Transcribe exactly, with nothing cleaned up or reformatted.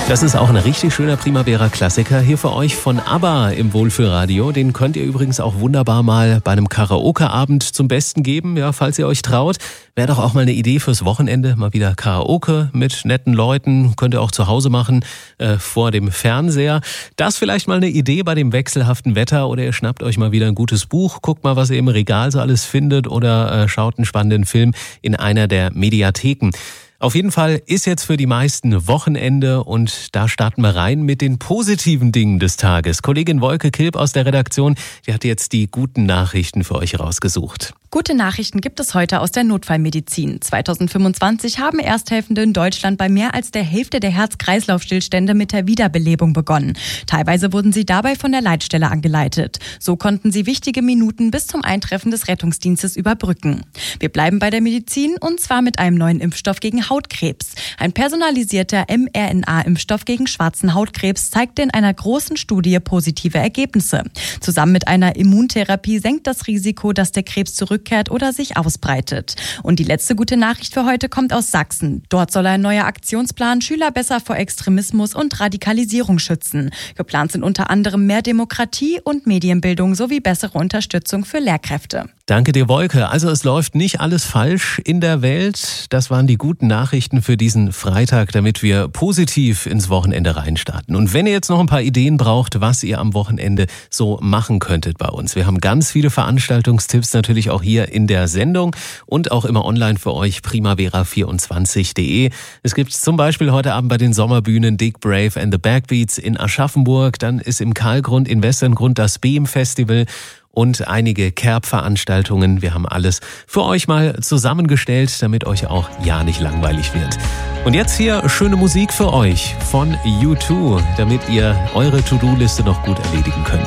Das ist auch ein richtig schöner Primavera-Klassiker hier für euch von ABBA im Wohlfühlradio. Den könnt ihr übrigens auch wunderbar mal bei einem Karaoke-Abend zum Besten geben, ja, falls ihr euch traut. Wäre doch auch mal eine Idee fürs Wochenende, mal wieder Karaoke mit netten Leuten. Könnt ihr auch zu Hause machen, äh, vor dem Fernseher. Das vielleicht mal eine Idee bei dem wechselhaften Wetter, oder ihr schnappt euch mal wieder ein gutes Buch, guckt mal, was ihr im Regal so alles findet, oder äh, schaut einen spannenden Film in einer der Mediatheken. Auf jeden Fall ist jetzt für die meisten Wochenende, und da starten wir rein mit den positiven Dingen des Tages. Kollegin Wolke Kilp aus der Redaktion, die hat jetzt die guten Nachrichten für euch rausgesucht. Gute Nachrichten gibt es heute aus der Notfallmedizin. zweitausendfünfundzwanzig haben Ersthelfende in Deutschland bei mehr als der Hälfte der Herz-Kreislauf-Stillstände mit der Wiederbelebung begonnen. Teilweise wurden sie dabei von der Leitstelle angeleitet. So konnten sie wichtige Minuten bis zum Eintreffen des Rettungsdienstes überbrücken. Wir bleiben bei der Medizin, und zwar mit einem neuen Impfstoff gegen Hautkrebs. Ein personalisierter mRNA-Impfstoff gegen schwarzen Hautkrebs zeigte in einer großen Studie positive Ergebnisse. Zusammen mit einer Immuntherapie senkt das Risiko, dass der Krebs zurückkehrt oder sich ausbreitet. Und die letzte gute Nachricht für heute kommt aus Sachsen. Dort soll ein neuer Aktionsplan Schüler besser vor Extremismus und Radikalisierung schützen. Geplant sind unter anderem mehr Demokratie und Medienbildung sowie bessere Unterstützung für Lehrkräfte. Danke dir, Wolke. Also es läuft nicht alles falsch in der Welt. Das waren die guten Nachrichten für diesen Freitag, damit wir positiv ins Wochenende reinstarten. Und wenn ihr jetzt noch ein paar Ideen braucht, was ihr am Wochenende so machen könntet bei uns. Wir haben ganz viele Veranstaltungstipps natürlich auch hier in der Sendung und auch immer online für euch, primavera vierundzwanzig punkt de. Es gibt zum Beispiel heute Abend bei den Sommerbühnen Dick Brave and the Backbeats in Aschaffenburg. Dann ist im Karlgrund in Westerngrund das Beam Festival und einige Kerb-Veranstaltungen. Wir haben alles für euch mal zusammengestellt, damit euch auch ja nicht langweilig wird. Und jetzt hier schöne Musik für euch von U zwei, damit ihr eure To-Do-Liste noch gut erledigen könnt.